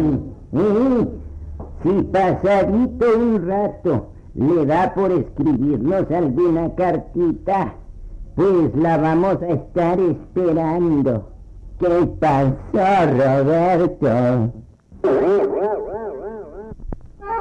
Si pasadito un rato le da por escribirnos alguna cartita, pues la vamos a estar esperando. ¿Qué pasó, Roberto?